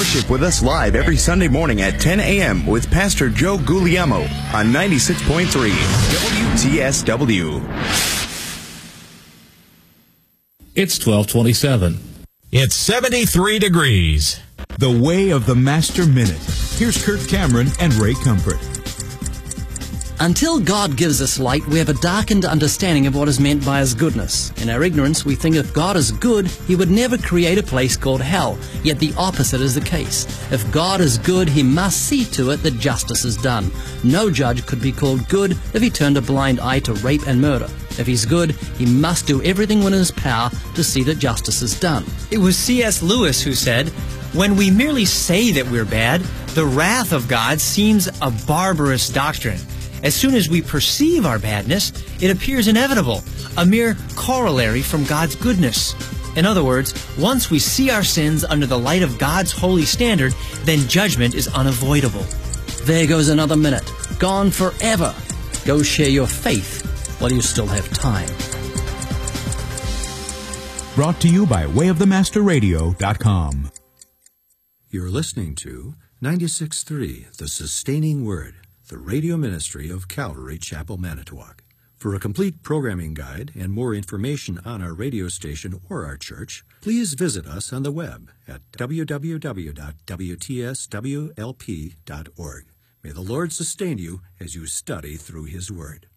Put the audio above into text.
Worship with us live every Sunday morning at 10 a.m. with Pastor Joe Guglielmo on 96.3 WTSW. It's 12:27. It's 73 degrees. The Way of the Master Minute. Here's Kurt Cameron and Ray Comfort. Until God gives us light, we have a darkened understanding of what is meant by His goodness. In our ignorance, we think if God is good, He would never create a place called hell. Yet the opposite is the case. If God is good, He must see to it that justice is done. No judge could be called good if he turned a blind eye to rape and murder. If He's good, He must do everything within His power to see that justice is done. It was C.S. Lewis who said, "When we merely say that we're bad, the wrath of God seems a barbarous doctrine. As soon as we perceive our badness, it appears inevitable, a mere corollary from God's goodness." In other words, once we see our sins under the light of God's holy standard, then judgment is unavoidable. There goes another minute. Gone forever. Go share your faith while you still have time. Brought to you by wayofthemasterradio.com. You're listening to 96.3, The Sustaining Word, the radio ministry of Calvary Chapel, Manitowoc. For a complete programming guide and more information on our radio station or our church, please visit us on the web at www.wtswlp.org. May the Lord sustain you as you study through His Word.